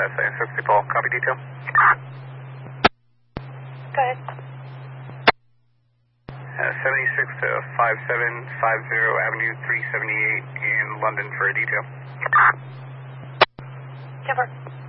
San Francisco Paul, copy detail. Go ahead. 76 to 5750 Avenue 378 in London for a detail. 10-4.